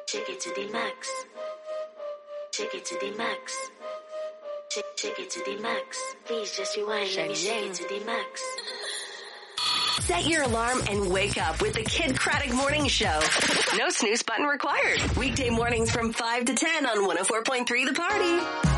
Take it to the max. Take it to the max. Take it to the max. Please just rewind. Let me shake it to the max. Set your alarm and wake up with the Kid Craddock Morning Show. No snooze button required. Weekday mornings from 5 to 10 on 104.3 The Party.